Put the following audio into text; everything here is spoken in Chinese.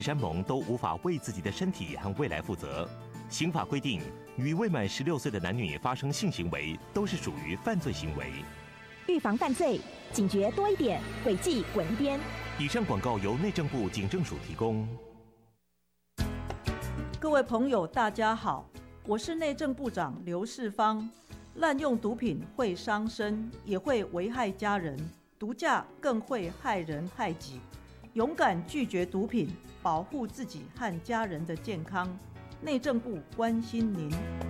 山盟都无法为自己的身体和未来负责。刑法规定，与未满16岁的男女发生性行为都是属于犯罪行为。 预防犯罪，警觉多一点，轨迹滚一边。 以上广告由内政部警政署提供。 各位朋友，大家好，我是内政部长刘世芳。滥用毒品会伤身，也会危害家人，毒驾更会害人害己。勇敢拒绝毒品，保护自己和家人的健康。内政部关心您。